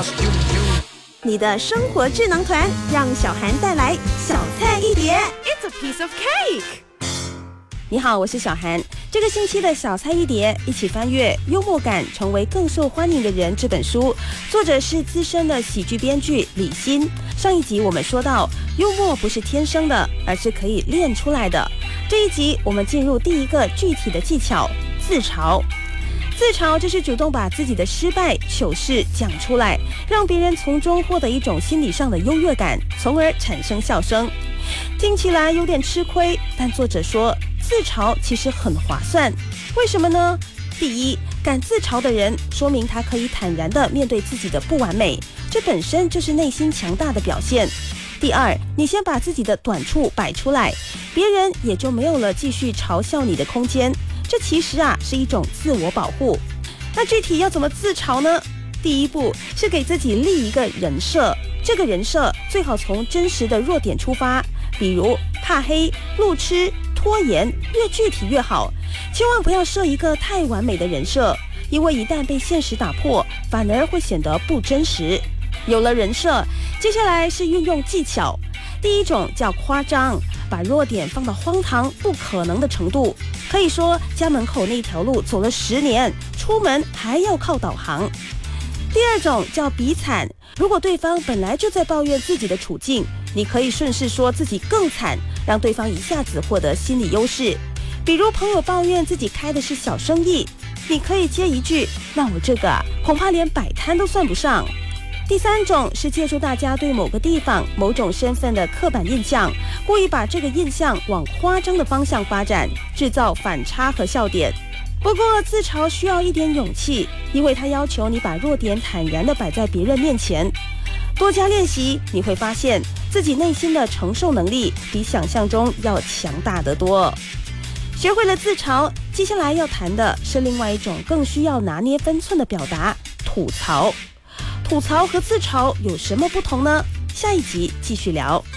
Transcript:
你的生活智囊团，让小涵带来小菜一碟。 It's a piece of cake。 你好，我是小涵。这个星期的小菜一碟，一起翻阅《幽默感成为更受欢迎的人》这本书，作者是资深的喜剧编剧李欣。上一集我们说到，幽默不是天生的，而是可以练出来的。这一集我们进入第一个具体的技巧——自嘲。自嘲就是主动把自己的失败、糗事讲出来，让别人从中获得一种心理上的优越感，从而产生笑声。听起来有点吃亏，但作者说自嘲其实很划算。为什么呢？第一，敢自嘲的人，说明他可以坦然地面对自己的不完美，这本身就是内心强大的表现。第二，你先把自己的短处摆出来，别人也就没有了继续嘲笑你的空间。这其实是一种自我保护。那具体要怎么自嘲呢？第一步是给自己立一个人设，这个人设最好从真实的弱点出发，比如怕黑、路痴、拖延，越具体越好。千万不要设一个太完美的人设，因为一旦被现实打破，反而会显得不真实。有了人设，接下来是运用技巧。第一种叫夸张，把弱点放到荒唐不可能的程度，可以说家门口那条路走了10年，出门还要靠导航。第二种叫比惨，如果对方本来就在抱怨自己的处境，你可以顺势说自己更惨，让对方一下子获得心理优势。比如朋友抱怨自己开的是小生意，你可以接一句：那我这个恐怕连摆摊都算不上。第三种是借助大家对某个地方、某种身份的刻板印象，故意把这个印象往夸张的方向发展，制造反差和笑点。不过自嘲需要一点勇气，因为它要求你把弱点坦然地摆在别人面前。多加练习，你会发现自己内心的承受能力比想象中要强大得多。学会了自嘲，接下来要谈的是另外一种更需要拿捏分寸的表达——吐槽。吐槽和自嘲有什么不同呢？下一集继续聊。